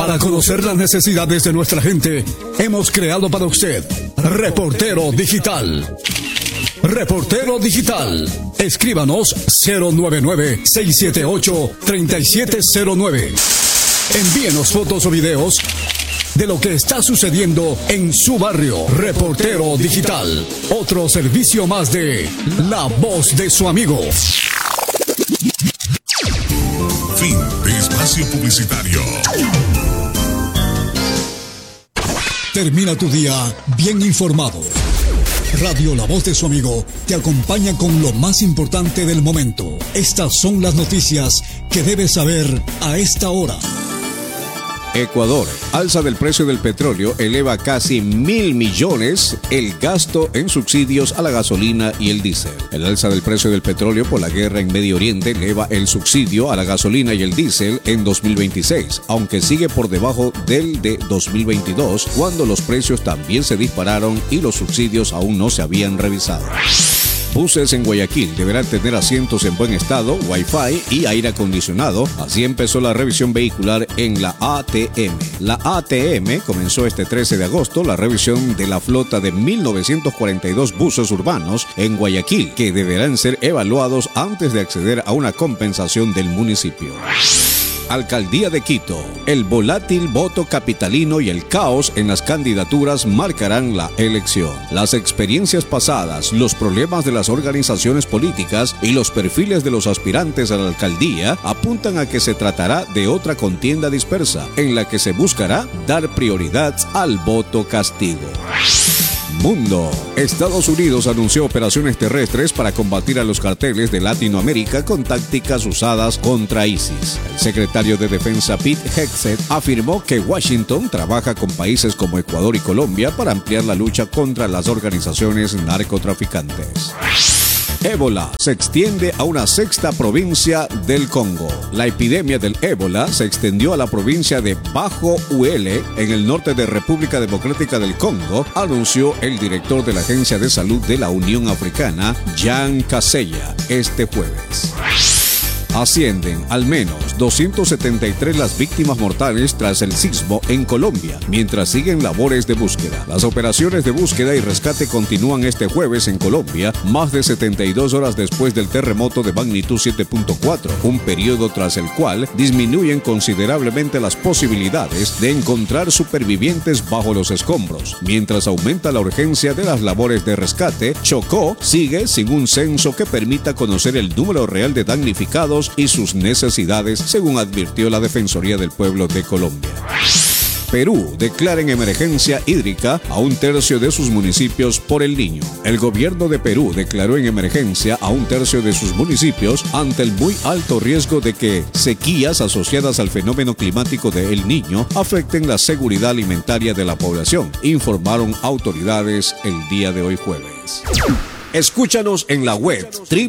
Para conocer las necesidades de nuestra gente, hemos creado para usted Reportero Digital. Reportero Digital. Escríbanos 099-678-3709. Envíenos fotos o videos de lo que está sucediendo en su barrio. Reportero Digital. Otro servicio más de La Voz de su Amigo. Fin de espacio publicitario. Termina tu día bien informado. Radio La Voz de su Amigo te acompaña con lo más importante del momento. Estas son las noticias que debes saber a esta hora. Ecuador, alza del precio del petróleo eleva casi 1.000 millones el gasto en subsidios a la gasolina y el diésel. El alza del precio del petróleo por la guerra en Medio Oriente eleva el subsidio a la gasolina y el diésel en 2026, aunque sigue por debajo del de 2022, cuando los precios también se dispararon y los subsidios aún no se habían revisado. Buses en Guayaquil deberán tener asientos en buen estado, Wi-Fi y aire acondicionado. Así empezó la revisión vehicular en la ATM. La ATM comenzó este 13 de agosto la revisión de la flota de 1.942 buses urbanos en Guayaquil, que deberán ser evaluados antes de acceder a una compensación del municipio. Alcaldía de Quito. El volátil voto capitalino y el caos en las candidaturas marcarán la elección. Las experiencias pasadas, los problemas de las organizaciones políticas y los perfiles de los aspirantes a la alcaldía apuntan a que se tratará de otra contienda dispersa, en la que se buscará dar prioridad al voto castigo. Mundo. Estados Unidos anunció operaciones terrestres para combatir a los carteles de Latinoamérica con tácticas usadas contra ISIS. El secretario de Defensa Pete Hegseth afirmó que Washington trabaja con países como Ecuador y Colombia para ampliar la lucha contra las organizaciones narcotraficantes. Ébola se extiende a una sexta provincia del Congo. La epidemia del ébola se extendió a la provincia de Bajo Uele, en el norte de República Democrática del Congo, anunció el director de la Agencia de Salud de la Unión Africana, Jan Kaseya, este jueves. Ascienden al menos 273 las víctimas mortales tras el sismo en Colombia, mientras siguen labores de búsqueda. Las operaciones de búsqueda y rescate continúan este jueves en Colombia, más de 72 horas después del terremoto de magnitud 7.4, un periodo tras el cual disminuyen considerablemente las posibilidades de encontrar supervivientes bajo los escombros. Mientras aumenta la urgencia de las labores de rescate, Chocó sigue sin un censo que permita conocer el número real de damnificados y sus necesidades, según advirtió la Defensoría del Pueblo de Colombia. Perú declara en emergencia hídrica a un tercio de sus municipios por El Niño. El gobierno de Perú declaró en emergencia a un tercio de sus municipios ante el muy alto riesgo de que sequías asociadas al fenómeno climático de El Niño afecten la seguridad alimentaria de la población, informaron autoridades el día de hoy jueves. Escúchanos en la web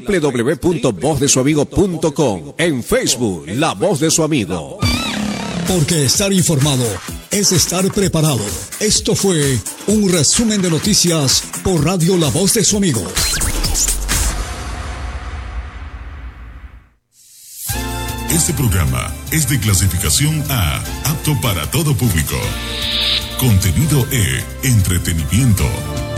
www.vozdesuamigo.com, en Facebook La Voz de su Amigo. Porque estar informado es estar preparado. Esto fue un resumen de noticias por Radio La Voz de su Amigo. Este programa es de clasificación A, apto para todo público. Contenido E, entretenimiento.